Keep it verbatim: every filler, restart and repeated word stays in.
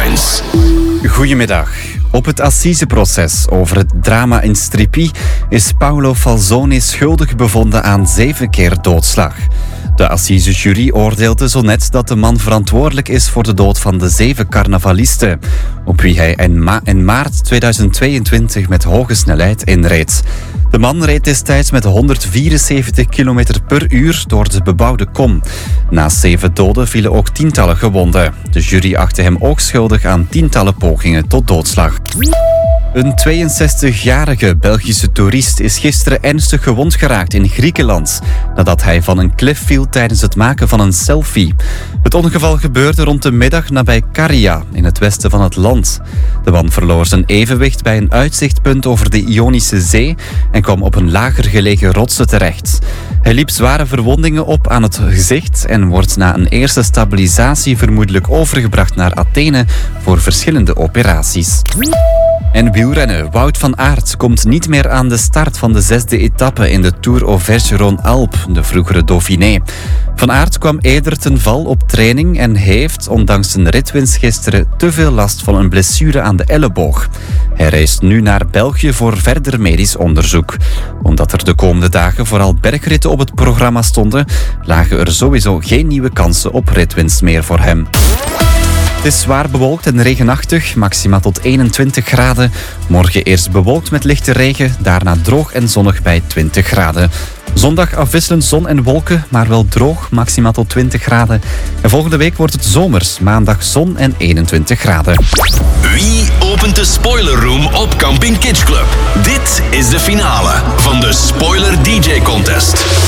Headlines. Goedemiddag. Op het assiseproces over het drama in Strippi is Paolo Falzoni schuldig bevonden aan zeven keer doodslag. De assisejury oordeelde zo net dat de man verantwoordelijk is voor de dood van de zeven carnavalisten, op wie hij in, ma- in maart tweeduizend tweeëntwintig met hoge snelheid inreed. De man reed destijds met honderdvierenzeventig kilometer per uur door de bebouwde kom. Naast zeven doden vielen ook tientallen gewonden. De jury achtte hem ook schuldig aan tientallen pogingen tot doodslag. Een tweeënzestigjarige Belgische toerist is gisteren ernstig gewond geraakt in Griekenland, nadat hij van een klif viel tijdens het maken van een selfie. Het ongeval gebeurde rond de middag nabij Karia, in het westen van het land. De man verloor zijn evenwicht bij een uitzichtpunt over de Ionische Zee en kwam op een lager gelegen rotsen terecht. Hij liep zware verwondingen op aan het gezicht en wordt na een eerste stabilisatie vermoedelijk overgebracht naar Athene voor verschillende operaties. En wielrennen. Wout van Aert komt niet meer aan de start van de zesde etappe in de Tour Auvergne-Rhône-Alpes, de vroegere Dauphiné. Van Aert kwam eerder ten val op training en heeft, ondanks zijn ritwinst gisteren, te veel last van een blessure aan de elleboog. Hij reist nu naar België voor verder medisch onderzoek. Omdat er de komende dagen vooral bergritten op het programma stonden, lagen er sowieso geen nieuwe kansen op ritwinst meer voor hem. Het is zwaar bewolkt en regenachtig, maxima tot eenentwintig graden. Morgen eerst bewolkt met lichte regen, daarna droog en zonnig bij twintig graden. Zondag afwisselend zon en wolken, maar wel droog, maxima tot twintig graden. En volgende week wordt het zomers, maandag zon en eenentwintig graden. Wie opent de Spoiler Room op Camping Kids Club? Dit is de finale van de Spoiler D J Contest.